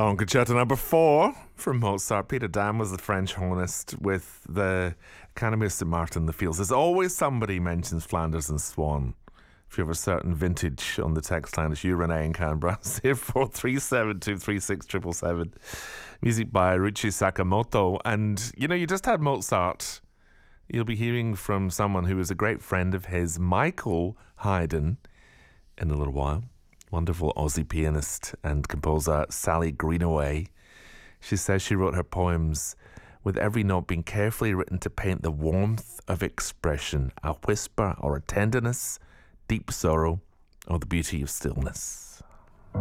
On concerto number 4 from Mozart. Peter Dam was the French hornist with the Academy of St. Martin in the Fields. There's always somebody mentions Flanders and Swan. If you have a certain vintage on the text line, it's you, Renee, in Canberra. 0437236777. Music by Ryuichi Sakamoto. And, you just had Mozart. You'll be hearing from someone who is a great friend of his, Michael Haydn, in a little while. Wonderful Aussie pianist and composer Sally Greenaway. She says she wrote her poems with every note being carefully written to paint the warmth of expression, a whisper or a tenderness, deep sorrow, or the beauty of stillness.